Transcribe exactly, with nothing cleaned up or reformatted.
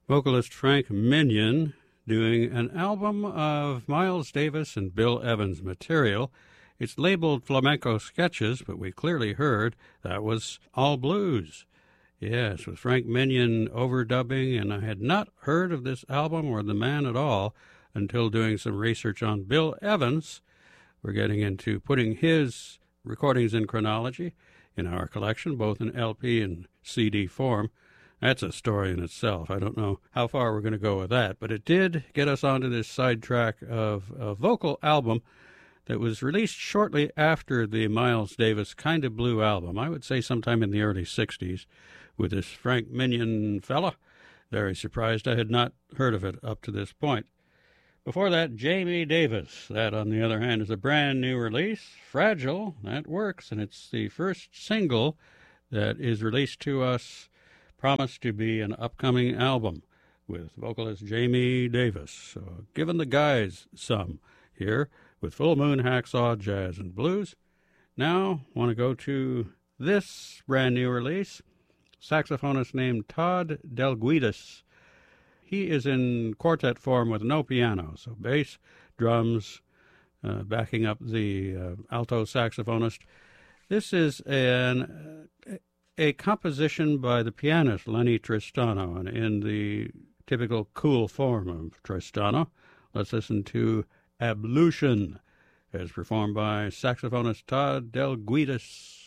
Vocalist Frank Minion doing an album of Miles Davis and Bill Evans material. It's labeled Flamenco Sketches, but we clearly heard that was all blues. Yes, with Frank Minion overdubbing, and I had not heard of this album or the man at all until doing some research on Bill Evans. We're getting into putting his recordings in chronology in our collection, both in L P and C D form. That's a story in itself. I don't know how far we're going to go with that, but it did get us onto this sidetrack of a vocal album that was released shortly after the Miles Davis Kind of Blue album. I would say sometime in the early sixties with this Frank Minion fella. Very surprised I had not heard of it up to this point. Before that, Jamie Davis. That, on the other hand, is a brand new release. Fragile, that works, and it's the first single that is released to us, promised to be an upcoming album with vocalist Jamie Davis. So giving the guys some here with Full Moon Hacksaw Jazz and Blues. Now, want to go to this brand new release. Saxophonist named Todd Delguidas. He is in quartet form with no piano, so bass, drums, uh, backing up the uh, alto saxophonist. This is an uh, a composition by the pianist Lenny Tristano, and in the typical cool form of Tristano. Let's listen to Ablution, as performed by saxophonist Todd Delguidas.